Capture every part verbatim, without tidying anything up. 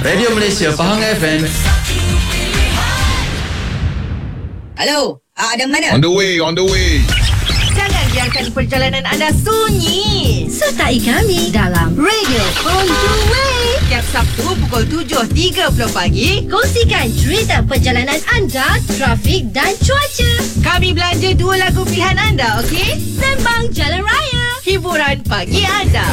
Radio Malaysia Pahang F M. Halo, ah, ada mana? On the way, on the way. Jangan biarkan perjalanan anda sunyi. Sertai kami dalam Radio On The Way. Setiap Sabtu pukul tujuh tiga puluh pagi. Kongsikan cerita perjalanan anda, trafik dan cuaca. Kami belanja dua lagu pilihan anda, okey? Sembang Jalan Raya. Hiburan pagi anda.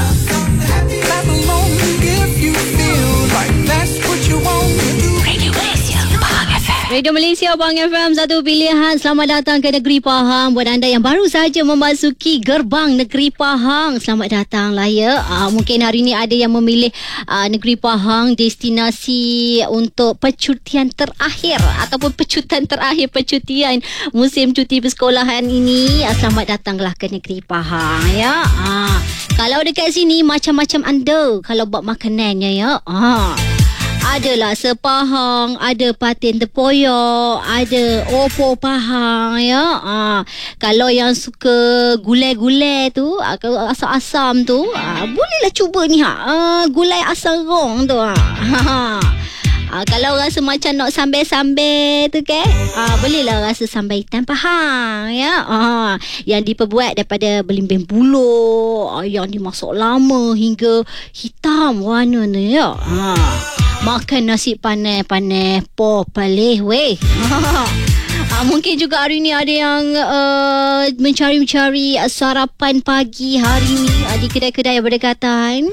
Radio Malaysia Pahang F M, satu pilihan. Selamat datang ke Negeri Pahang. Buat anda yang baru saja memasuki gerbang Negeri Pahang, selamat datang lah ya. Uh, mungkin hari ini ada yang memilih uh, Negeri Pahang destinasi untuk percutian terakhir ataupun pecutan terakhir percutian musim cuti persekolahan ini. Uh, selamat datanglah ke Negeri Pahang ya. Uh, kalau dekat sini macam-macam anda kalau buat makanannya ya. Uh. Adalah sepahang, ada patin tepoyak, ada opor Pahang ya. Ha, kalau yang suka gulai-gulai tu, asam-asam tu, ha, bolehlah cuba ni ha. ha gulai asam rong tu ha. ha. Ha, kalau rasa macam nak sambal-sambal tu kan, ha, bolehlah rasa sambal hitam Pahang ya. Ha, yang diperbuat daripada belimbing buluh, ha, yang dimasak lama hingga hitam warna ni ya. Ha. Makan nasi panas-panas po palih weh. Ha, mungkin juga hari ni ada yang uh, mencari-mencari uh, sarapan pagi hari ni uh, di kedai-kedai yang berdekatan.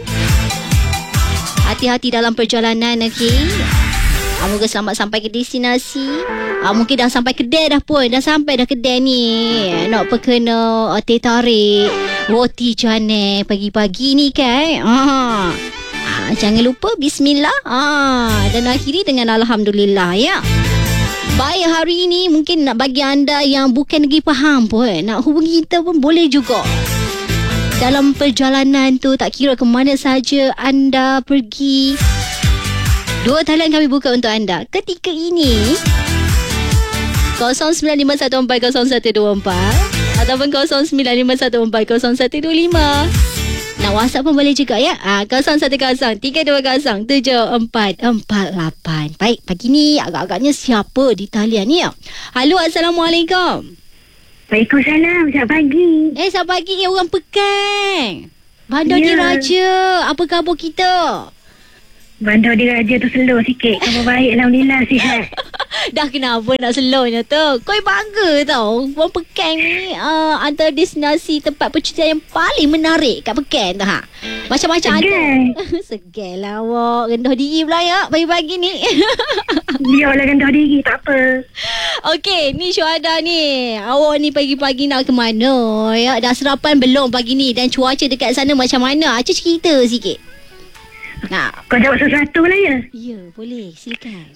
Hati-hati dalam perjalanan, okey. Uh, moga selamat sampai ke destinasi. Uh, mungkin dah sampai kedai dah pun. Dah sampai dah kedai ni. Nak perkena uh, teh tarik, roti canai pagi-pagi ni kan. Uh. Ha, jangan lupa bismillah ha, dan akhiri dengan alhamdulillah ya. Baik, hari ini mungkin nak bagi anda yang bukan Negeri Pahang pun, nak hubungi kita pun boleh juga. Dalam perjalanan tu, tak kira ke mana saja anda pergi, dua talian kami buka untuk anda ketika ini. kosong sembilan lima satu empat kosong satu dua empat ataupun kosong sembilan lima satu empat kosong satu dua lima. Nak WhatsApp pun boleh juga ya. Ah, kosong satu kosong tiga dua kosong tujuh empat empat lapan. Baik, pagi ni agak-agaknya siapa di talian ni ya? Halo, Assalamualaikum. Waalaikumsalam. Selamat pagi. Eh, selamat pagi ya orang Pekan. Bandar Ya. Diraja. Apa khabar kita? Bandar Diraja tu slow sikit. Khabar baik, alhamdulillah sihat. Dah kenapa nak slownya tu? Kau bangga tau. Orang Pekan ni uh, antara destinasi tempat percutian yang paling menarik kat Pekan tu ha. Macam-macam ada. Segal lah awak. Rendah diri pula ya pagi-pagi ni. Biarlah rendah diri, tak apa. Okey, ni Syuhada ni. Awak ni pagi-pagi nak ke mana? Ya, dah sarapan belum pagi ni? Dan cuaca dekat sana macam mana? Acah cerita sikit. Nak. Kau jawab sesuatu lah ya? Ya, boleh. Silakan.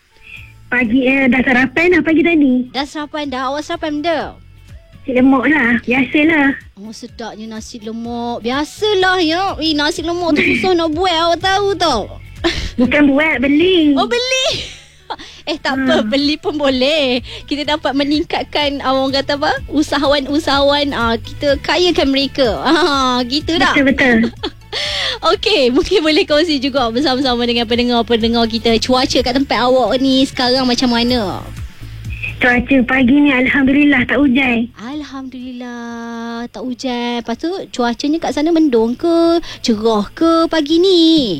Pagi eh, dah sarapan dah pagi tadi? Dah sarapan dah? Awak sarapan benda? Nasi lemak lah. Biasalah. Oh, sedapnya nasi lemak. Biasalah ya. Eh, nasi lemak tu susah nak buat. Awak tahu tau. Bukan buat, beli. Oh, beli? Eh, tak Hmm. apa. Beli pun boleh. Kita dapat meningkatkan, orang kata apa? Usahawan-usahawan. Ah, kita kayakan mereka. Ah, gitu dah. Betul-betul. Okey, mungkin boleh kongsi juga bersama-sama dengan pendengar-pendengar kita. Cuaca kat tempat awak ni sekarang macam mana? Cuaca pagi ni alhamdulillah tak hujan. Alhamdulillah tak hujan. Lepas tu cuacanya kat sana mendung ke? Cerah ke pagi ni?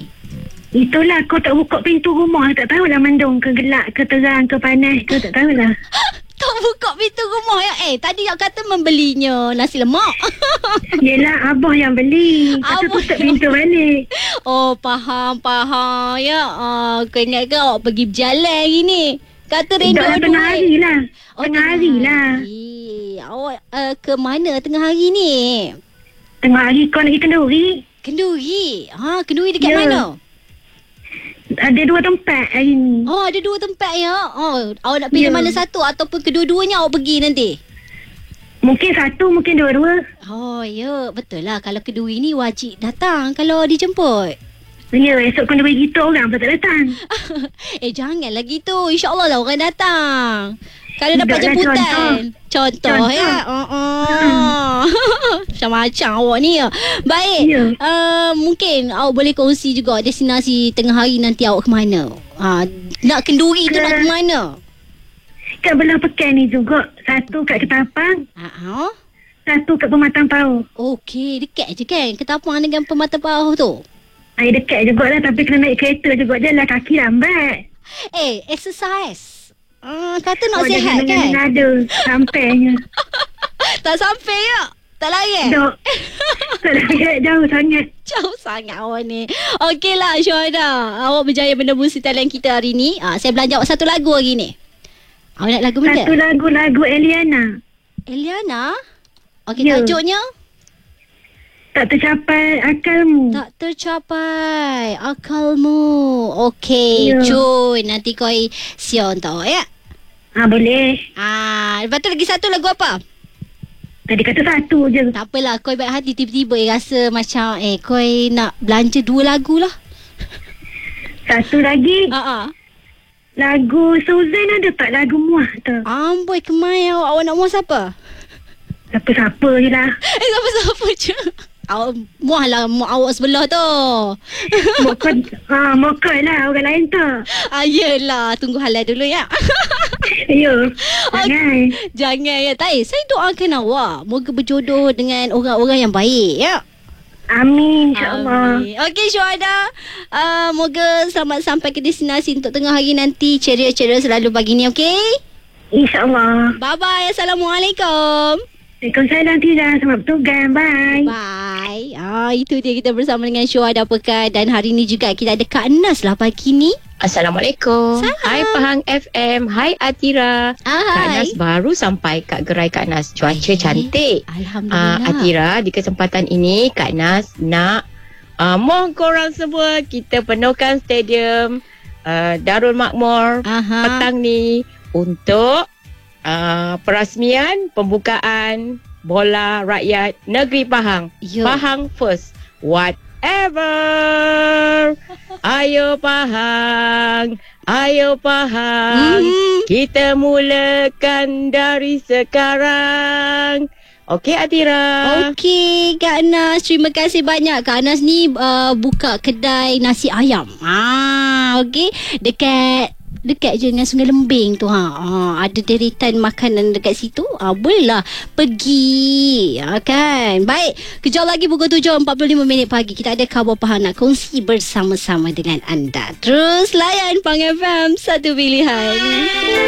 Itulah, kau tak buka pintu rumah. Tak tahulah mendung ke gelap ke terang ke panas ke, tak tahulah. Tak buka pintu rumah ya? Eh, tadi awak kata membelinya nasi lemak. Yelah, abah yang beli. Lepas tu Abah tutup yang pintu balik. Oh, faham, faham ya. Uh, kau ingat ke awak pergi berjalan hari ni? Kata rindu Dah tengah hari lah. Oh, Tengah hari lah. hari. Awak uh, ke mana tengah hari ni? Tengah hari kau nak pergi kenduri. Kenduri. Ha, kenduri dekat Ya. mana? Ada dua tempat hari ni. Oh, ada dua tempat ya. Oh, awak nak pilih Ya. mana satu ataupun kedua-duanya awak pergi nanti? Mungkin satu, mungkin dua-dua. Oh, ya. Betul lah. Kalau kenduri ni wajib datang kalau dijemput. Ya, esok kena bagi gitu orang pun tak datang. eh, janganlah gitu. InsyaAllah lah orang datang. Kalau dapat Tidaklah jemputan. contoh. Contoh, Contoh. ya. Oh, oh. Macam-macam awak ni ya. Baik. Ya. Uh, mungkin awak boleh kongsi juga destinasi tengah hari nanti awak ke mana? Ha, nak kenduri tu Ke- nak ke mana? Kat belah pekan ni juga. Satu kat Ketapang, Ha. satu kat Pematang Pauh. Okey, dekat je kan Ketapang dengan Pematang Pauh tu. Ay, dekat juga lah, tapi kena naik kereta juga. Jalan kaki lambat. Eh, exercise. Ah, kata nak Oh, sihat jangan kan? dengan ada sampainya. Tak sampai ya? Tak layan? Dok. Tak layak jauh sangat. Jauh sangat awak ni. Okeylah Syuhada. Awak berjaya menembus talian kita hari ni. Ah, saya belanja awak satu lagu hari ni. Awak nak lagu mana? Satu lagu-lagu Eliana. Eliana? Okey, Ya. tajuknya? Tak tercapai akalmu. Tak tercapai akalmu. Okey, Ya. cuy. Nanti kau Sion tau ya? Ah, boleh. Ah, lepas tu lagi satu lagu apa? Tadi kata satu je. Tak apalah, kau baik hati tiba-tiba eh, rasa macam eh kau nak belanja dua lagu lah. Satu lagi. Ha ah. Lagu Suzanne ada tak lagu muah tu? Amboi kemai awak, awak nak mau siapa? Siapa-siapa je lah. Eh siapa-siapa je. Awak muah lah muah awak sebelah tu. Mokot, ah, mokot lah orang lain tu. Ah yelah, tunggu halal dulu ya. Ya, jangan. Jangan ya. Tai, saya doakan awak moga berjodoh dengan orang-orang yang baik ya. Amin, insyaAllah. Amin. Okey Syuhada, uh, moga selamat sampai ke destinasi untuk tengah hari nanti. Ceria-ceria selalu pagi ni, okey? InsyaAllah. Bye-bye. Assalamualaikum. Waalaikumsalam, Tira. Selamat bertugas. Bye. Bye. Ah, itu dia kita bersama dengan Syuhada Pekan. Dan hari ni juga kita ada Kak Nas lah pagi ni. Assalamualaikum. Salam. Hai Pahang F M. Hai Atira. Ah, Kak hai. Nas baru sampai kat gerai Kak Nas. Cuaca Eh, cantik. Alhamdulillah. Uh, Atira, di kesempatan ini Kak Nas nak uh, mohon korang semua kita penuhkan stadium uh, Darul Makmur Aha. petang ni untuk uh, perasmian pembukaan bola rakyat negeri Pahang. Ya. Pahang first. Whatever. Ayo Pahang. Ayo Pahang. Hmm. Kita mulakan dari sekarang. Okey Atira. Okey Kak Nas, terima kasih banyak. Kak Nas ni uh, buka kedai nasi ayam. Ah, okey. Dekat dekat je dengan Sungai Lembing tu ha. Ah, ada deretan makanan dekat situ. Ah, bolehlah pergi. Ah, kan. Baik, kejap lagi pukul tujuh empat puluh lima minit pagi kita ada khabar Pahang nak kongsi bersama-sama dengan anda. Terus layan Pahang F M, satu pilihan.